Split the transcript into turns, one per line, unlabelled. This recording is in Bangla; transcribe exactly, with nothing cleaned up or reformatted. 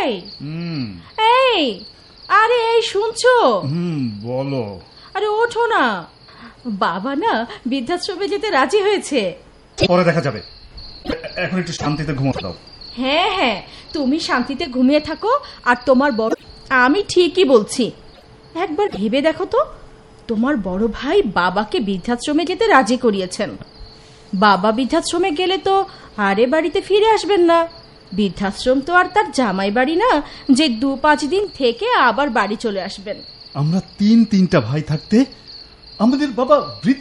এই এই আরে এই শুনছো?
হুম বলো।
আরে ওঠো না, বাবা না বৃদ্ধাশ্রমে যেতে রাজি হয়েছে।
পরে দেখা যাবে, এখন একটু শান্তিতে ঘুমোতে দাও।
হ্যাঁ হ্যাঁ, তুমি শান্তিতে ঘুমিয়ে থাকো। আর তোমার বড়, আমি ঠিকই বলছি, একবার ভেবে দেখো তো, তোমার বড় ভাই বাবাকে বৃদ্ধাশ্রমে যেতে রাজি করিয়েছেন। বাবা বৃদ্ধাশ্রমে গেলে তো আরে বাড়িতে ফিরে আসবেন না। বৃদ্ধাশ্রম তো আর তার জামাই বাড়ি না যে দু পাঁচ দিন থেকে আবার বাড়ি চলে আসবেন।
আমরা তিন তিনটা ভাই থাকতে আমাদের বাবা